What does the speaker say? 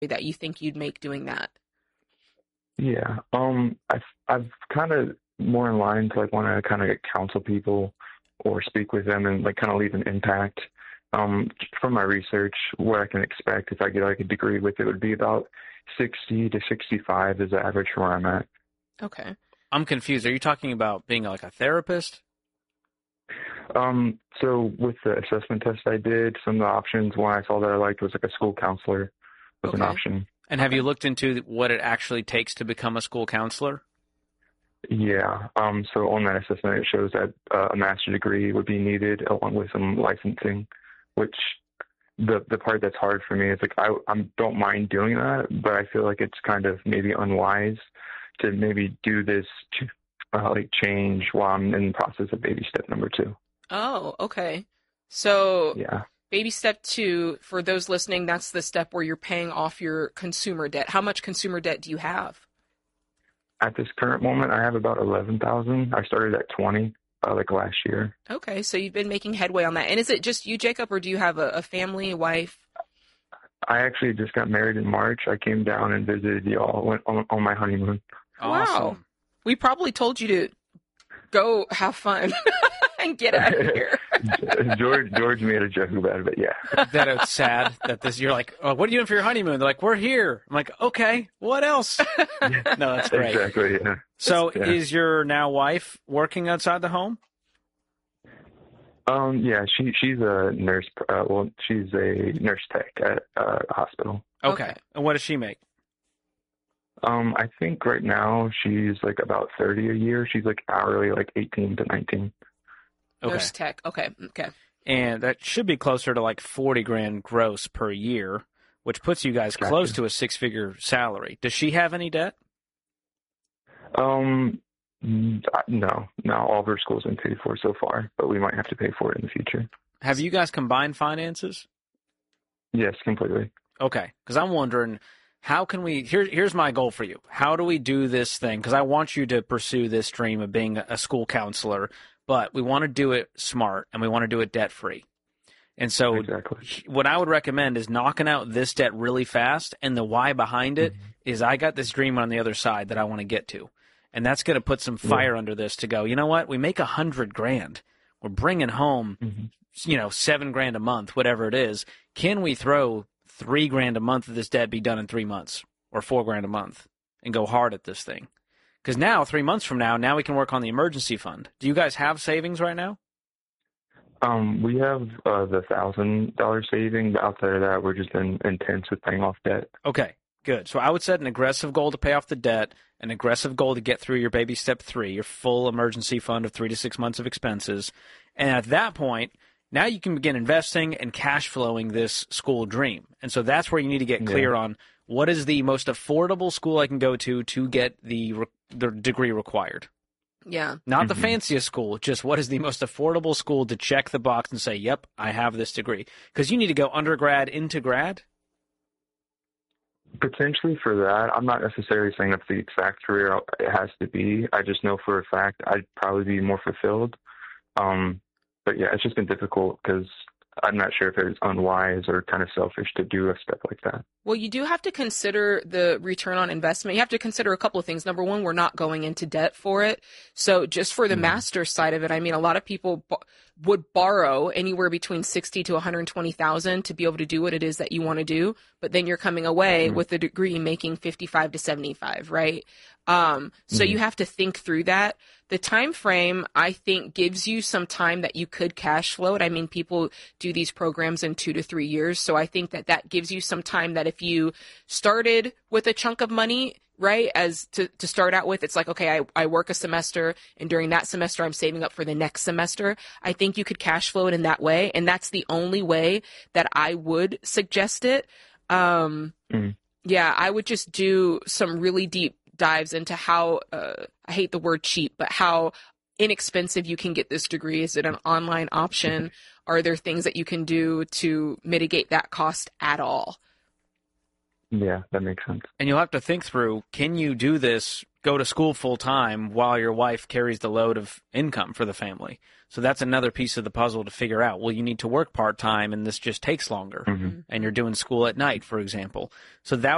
that you think you'd make doing that? Yeah. I've kind of more in line to like want to kind of counsel people or speak with them and like kind of leave an impact. From my research, what I can expect if I get like a degree with it would be about 60 to 65 is the average for where I'm at. Okay. I'm confused. Are you talking about being like a therapist? So with the assessment test I did, some of the options, one I saw that I liked was like a school counselor was an Okay. option. And have you looked into what it actually takes to become a school counselor? Yeah. So on that assessment, it shows that a master's degree would be needed along with some licensing, which the part that's hard for me is like I don't mind doing that, but I feel like it's kind of maybe unwise to maybe do this like change while I'm in the process of baby step number 2. Oh, okay. So Yeah. baby step 2, for those listening, that's the step where you're paying off your consumer debt. How much consumer debt do you have? At this current moment, I have about 11,000. I started at 20 like last year. Okay, so you've been making headway on that. And is it just you, Jacob, or do you have a family, a wife? I actually just got married in March. I came down and visited y'all, went on my honeymoon. Wow. Awesome. We probably told you to go have fun and get out of here. George made a joke about it, but yeah. That it's sad that this, you're like, oh, what are you doing for your honeymoon? They're like, we're here. I'm like, okay, what else? No, that's great. Exactly, yeah. So Yeah. is your now wife working outside the home? Yeah, she's a nurse. She's a nurse tech at a hospital. Okay. And what does she make? I think right now she's like about 30 a year. She's like hourly, like 18 to 19. Okay. Nurse tech. Okay. And that should be closer to like 40 grand gross per year, which puts you guys Gotcha. close to a 6-figure salary. Does she have any debt? No, all of her school's been paid for so far, but we might have to pay for it in the future. Have you guys combined finances? Yes, completely. Okay, because I'm wondering, how can we, here's my goal for you. How do we do this thing? Because I want you to pursue this dream of being a school counselor, but we want to do it smart and we want to do it debt-free. And so Exactly. what I would recommend is knocking out this debt really fast, and the why behind it is I got this dream on the other side that I want to get to. And that's going to put some fire under this to go, you know what? We make 100 grand. We're bringing home, $7 grand a month, whatever it is. Can we throw $3 grand a month of this debt be done in 3 months, or $4 grand a month, and go hard at this thing? Because now, 3 months from now we can work on the emergency fund. Do you guys have savings right now? We have the $1,000 savings. Outside of that, we're just intense with paying off debt. Okay, good. So I would set an aggressive goal to pay off the debt, an aggressive goal to get through your baby step 3, your full emergency fund of 3 to 6 months of expenses. And at that point, now you can begin investing and cash flowing this school dream. And so that's where you need to get clear on what is the most affordable school I can go to get the degree required. Yeah. Not the fanciest school, just what is the most affordable school to check the box and say, yep, I have this degree. Because you need to go undergrad into grad. Potentially for that. I'm not necessarily saying that's the exact career it has to be. I just know for a fact I'd probably be more fulfilled. But yeah, it's just been difficult because I'm not sure if it's unwise or kind of selfish to do a step like that. Well, you do have to consider the return on investment. You have to consider a couple of things. Number one, we're not going into debt for it. So just for the master's side of it, I mean, a lot of people would borrow anywhere between 60 to 120,000 to be able to do what it is that you want to do. But then you're coming away with a degree making 55 to 75, right? So you have to think through that. The time frame, I think, gives you some time that you could cash flow it. I mean, people do these programs in 2 to 3 years. So I think that gives you some time that if you started with a chunk of money, right, as to start out with, it's like, okay, I work a semester, and during that semester, I'm saving up for the next semester. I think you could cash flow it in that way. And that's the only way that I would suggest it. Yeah, I would just do some really deep dives into how, I hate the word cheap, but how inexpensive you can get this degree. Is it an online option? Are there things that you can do to mitigate that cost at all? Yeah, that makes sense. And you'll have to think through, can you do this, go to school full time while your wife carries the load of income for the family? So that's another piece of the puzzle to figure out. Well, you need to work part time and this just takes longer, and you're doing school at night, for example. So that